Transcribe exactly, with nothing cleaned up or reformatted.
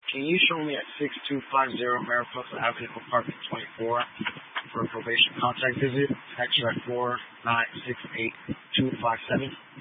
Can you show me at six two five zero Mariposa Avenue, apartment twenty-four, for a probation contact visit? Tax track four nine six eight two five seven.